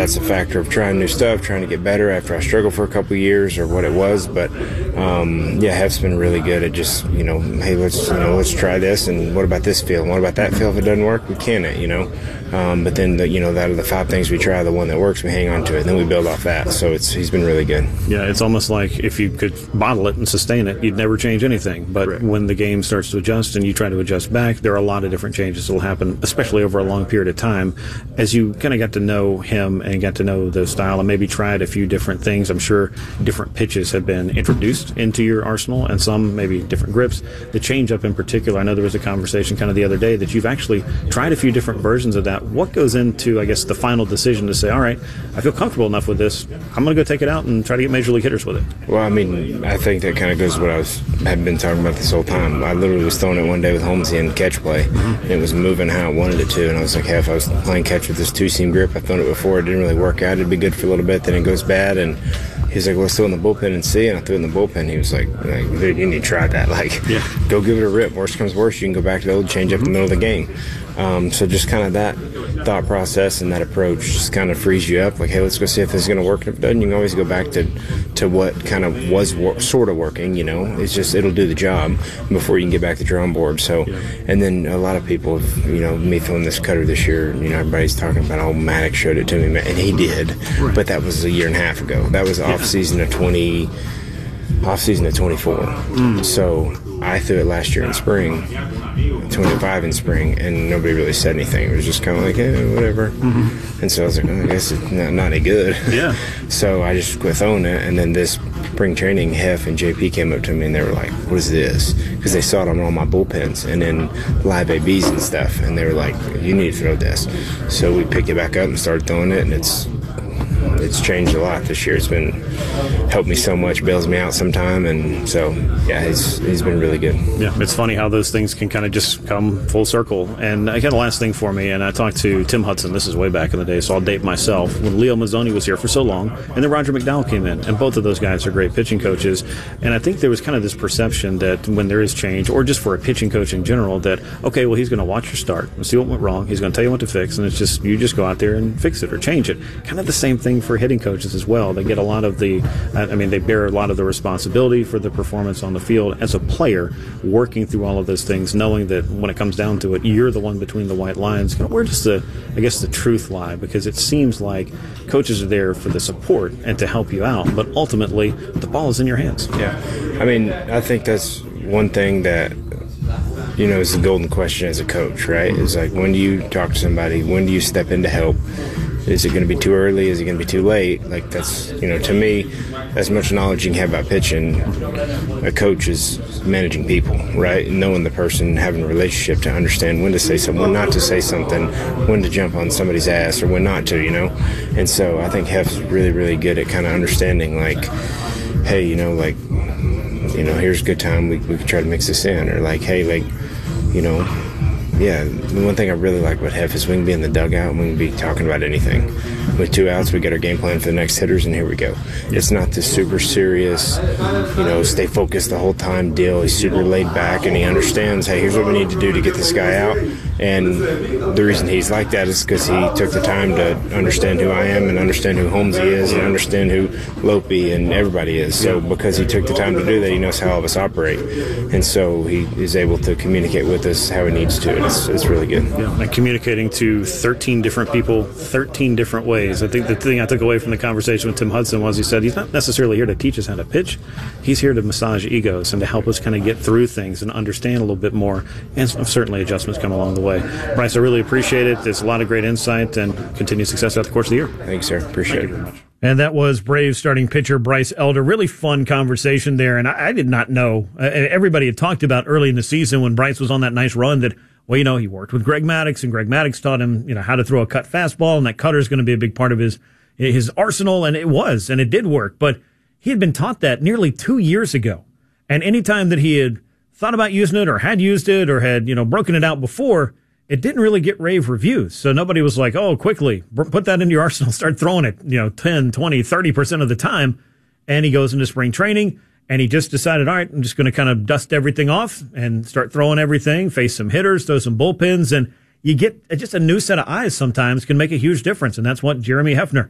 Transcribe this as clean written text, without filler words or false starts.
that's a factor of trying new stuff, trying to get better after I struggled for a couple of years or what it was. But Hef's been really good at just, hey, let's try this, and what about this field? And what about that field? If it doesn't work, we can it, But then out of the 5 things we try, the one that works, we hang on to it, and then we build off that. So he's been really good. Yeah, it's almost like if you could bottle it and sustain it, you'd never change anything. But Right. when the game starts to adjust and you try to adjust back, there are a lot of different changes that will happen, especially over a long period of time. As you kind of got to know him and got to know the style and maybe tried a few different things, I'm sure different pitches have been introduced into your arsenal, and some maybe different grips. The changeup in particular, I know there was a conversation kind of the other day that you've actually tried a few different versions of that. What goes into, I guess, the final decision to say, all right, I feel comfortable enough with this, I'm going to go take it out and try to get major league hitters with it? Well, I think that kind of goes to what have been talking about this whole time. I literally was throwing it one day with Holmesy in catch play, and it was moving how I wanted it to, and I was like, hey, if I was playing catch with this 2-seam grip, I've thrown it before, it didn't really work out, it'd be good for a little bit, then it goes bad, and he's like, well, let's throw it in the bullpen and see, and I threw it in the bullpen. He was like, dude, you need to try that. Go give it a rip. Worst comes worst, you can go back to the old change up in the middle of the game. So just kind of that thought process and that approach just kind of frees you up. Like, hey, let's go see if this is going to work. If it doesn't, you can always go back to what kind of was sort of working, It's just, it'll do the job before you can get back to drawing board. So, and then a lot of people have, me throwing this cutter this year, everybody's talking about, oh, Maddox showed it to me, and he did. Right. But that was a year and a half ago. That was off season of 24. So I threw it last year in spring, 25 in spring, and nobody really said anything. It was just kind of like, whatever. And so I was like, I guess it's not any good. Yeah. So I just quit throwing it, and then this spring training, Hef and JP came up to me, and they were like, what is this? Because they saw it on all my bullpens and then live ABs and stuff, and they were like, you need to throw this. So we picked it back up and started throwing it, and it's changed a lot this year. It's been helped me so much, bails me out sometime, and so yeah, he's been really good. Yeah, it's funny how those things can kind of just come full circle. And I got a last thing for me, and I talked to Tim Hudson. This is way back in the day, so I'll date myself. When Leo Mazzoni was here for so long, and then Roger McDowell came in, and both of those guys are great pitching coaches. And I think there was kind of this perception that when there is change, or just for a pitching coach in general, that okay, well, he's going to watch your start and see what went wrong. He's going to tell you what to fix, and it's just you just go out there and fix it or change it. Kind of the same thing for hitting coaches as well. They get a lot of they bear a lot of the responsibility for the performance on the field as a player, working through all of those things, knowing that when it comes down to it, you're the one between the white lines. Where does the truth lie? Because it seems like coaches are there for the support and to help you out, but ultimately the ball is in your hands. Yeah, I think that's one thing that is the golden question as a coach, right? Is like, when do you talk to somebody? When do you step in to help? Is it going to be too early? Is it going to be too late? Like, that's, to me, as much knowledge you can have about pitching, a coach is managing people, right? Knowing the person, having a relationship to understand when to say something, when not to say something, when to jump on somebody's ass or when not to, And so I think Hef's really, really good at kind of understanding, like, hey, here's a good time. We could try to mix this in. Or like, hey, yeah, the one thing I really like about Hef is we can be in the dugout and we can be talking about anything. With 2 outs, we get our game plan for the next hitters, and here we go. It's not this super serious, stay focused the whole time deal. He's super laid back, and he understands, hey, here's what we need to do to get this guy out. And the reason he's like that is because he took the time to understand who I am and understand who Holmesy is and understand who Lopey and everybody is. So because he took the time to do that, he knows how all of us operate. And so he is able to communicate with us how he needs to. It's really good. Yeah, and communicating to 13 different people, 13 different ways. I think the thing I took away from the conversation with Tim Hudson was he said he's not necessarily here to teach us how to pitch. He's here to massage egos and to help us kind of get through things and understand a little bit more. And certainly adjustments come along the way. Bryce, I really appreciate it. There's a lot of great insight and continued success throughout the course of the year. Thanks, sir. Appreciate it. Thank you very much. And that was Braves starting pitcher Bryce Elder. Really fun conversation there. And I did not know. Everybody had talked about early in the season when Bryce was on that nice run that, well, he worked with Greg Maddux, and Greg Maddux taught him, how to throw a cut fastball, and that cutter is going to be a big part of his arsenal, and it was, and it did work. But he had been taught that nearly 2 years ago. And any time that he had thought about using it or had used it or had, broken it out before, it didn't really get rave reviews. So nobody was like, oh, quickly, put that into your arsenal, start throwing it, 10, 20, 30% of the time. And he goes into spring training, and he just decided, all right, I'm just going to kind of dust everything off and start throwing everything, face some hitters, throw some bullpens, and you get just a new set of eyes sometimes can make a huge difference. And that's what Jeremy Hefner